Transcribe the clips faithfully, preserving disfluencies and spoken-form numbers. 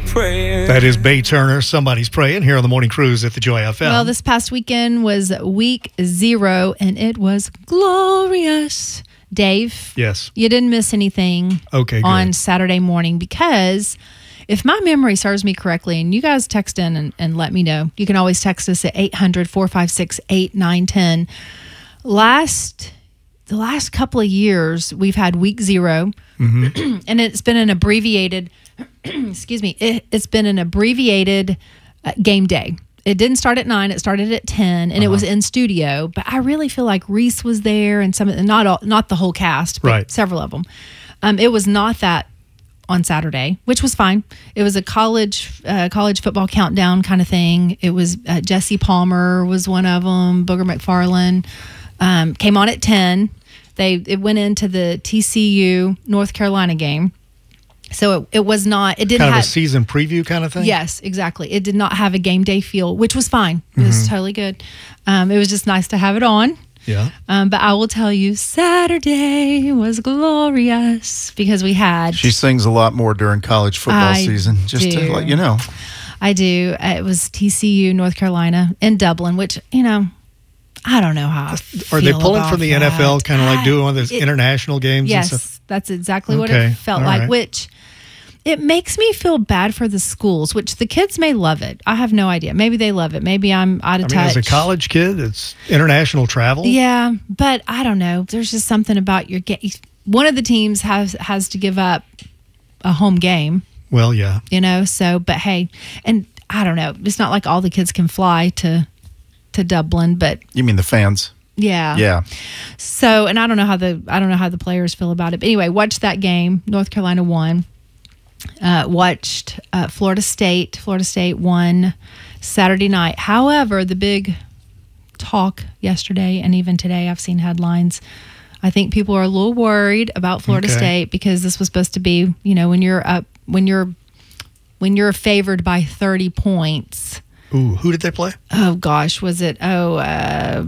praying. That is Bay Turner, Somebody's Praying, here on the Morning Cruise at the Joy F M. Well, this past weekend was week zero, and it was glorious. Dave, yes, you didn't miss anything okay, good. on Saturday morning because if my memory serves me correctly, and you guys text in and, and let me know, you can always text us at eight hundred, four five six, eight nine one zero. Last, the last couple of years, we've had week zero, mm-hmm. and it's been an abbreviated, excuse me, it, it's been an abbreviated uh, game day. It didn't start at nine. It started at ten, and uh-huh. it was in studio. But I really feel like Reese was there, and some, not all, not the whole cast, but right. several of them. Um, it was not that on Saturday, which was fine. It was a college uh, college football countdown kind of thing. It was uh, Jesse Palmer was one of them. Booger McFarland um, came on at ten. They it went into the T C U North Carolina game. So it, it was not, it didn't kind of have a season preview kind of thing? Yes, exactly. It did not have a game day feel, which was fine. It mm-hmm. was totally good. Um, it was just nice to have it on. Yeah. Um, but I will tell you, Saturday was glorious because we had. She sings a lot more during college football I season, just do. to let you know. I do. Uh, it was T C U, North Carolina, in Dublin, which, you know, I don't know how I feel Are they pulling from the that. N F L, kind of like doing one of those it, international games yes, and stuff? That's exactly what okay. it felt All like, right. which it makes me feel bad for the schools, which the kids may love it. I have no idea. Maybe they love it. Maybe I'm out of I mean, touch. as a college kid, it's international travel. Yeah, but I don't know. There's just something about your game. One of the teams has has to give up a home game. Well, yeah. You know, so, but hey, and I don't know. It's not like all the kids can fly to to Dublin, but. You mean the fans? Yeah. Yeah. So, and I don't know how the I don't know how the players feel about it. But anyway, watched that game. North Carolina won. Uh, watched uh, Florida State. Florida State won Saturday night. However, the big talk yesterday and even today, I've seen headlines. I think people are a little worried about Florida okay. State because this was supposed to be, you know, when you're up, when you're when you're favored by thirty points. Ooh, who did they play? Oh gosh, was it? Oh. Uh,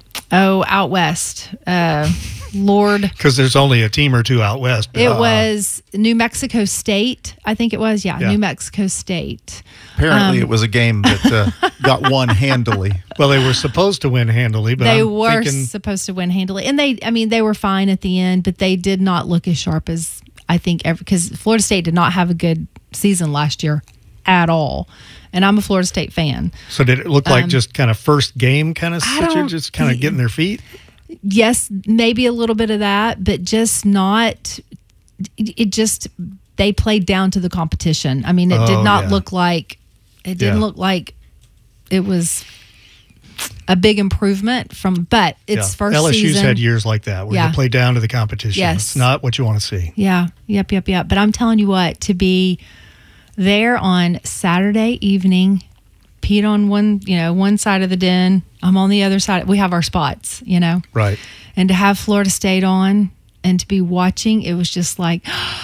Oh, out west, uh, Lord. Because there's only a team or two out west. It uh, was New Mexico State, I think it was. Yeah, yeah. New Mexico State. Apparently, um, it was a game that uh, got won handily. Well, they were supposed to win handily, but they I'm were thinking, supposed to win handily, and they, I mean, they were fine at the end, but they did not look as sharp as I think ever because Florida State did not have a good season last year at all. And I'm a Florida State fan. So did it look like um, just kind of first game kind of I situation, don't- just kind of getting their feet? Yes, maybe a little bit of that, but just not. It just they played down to the competition. I mean, it Oh, did not yeah. look like it didn't Yeah. look like it was a big improvement from. But it's Yeah. first L S U's season. had years like that where Yeah. you play down to the competition. Yes. It's not what you want to see. Yeah. Yep. Yep. Yep. But I'm telling you what, to be there on Saturday evening. Pete on one, you know, one side of the den. I'm on the other side. We have our spots, you know. Right. And to have Florida State on and to be watching, it was just like,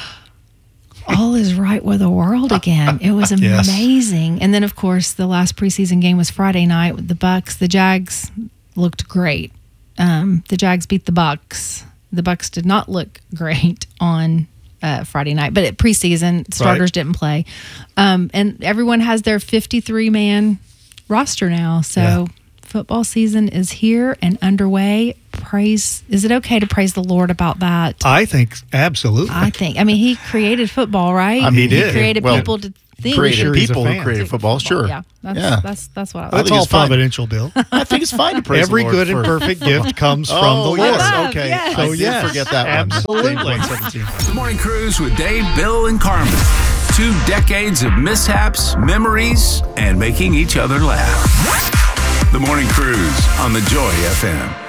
all is right with the world again. It was Yes. amazing. And then, of course, the last preseason game was Friday night with the Bucks. The Jags looked great. Um, the Jags beat the Bucks. The Bucks did not look great on Uh, Friday night, but at preseason starters Right. didn't play, um, and everyone has their fifty-three man roster now. So Yeah. football season is here and underway. Praise! Is it okay to praise the Lord about that? I think absolutely. I think. I mean, He created football, right? I mean, he did. created Well, people to think. Created sure he's a people who fan. created football, sure. Yeah, that's, yeah. that's that's what I I like. That's think all it's fine. providential, Bill. I think it's fine to praise Every the Lord good and for- perfect gift comes from Oh, the Lord. yes, Above, okay. yes. I So, did yes, forget that one. absolutely. Dave one seventeen. The Morning Cruise with Dave, Bill, and Carmen. Two decades of mishaps, memories, and making each other laugh. The Morning Cruise on the Joy F M.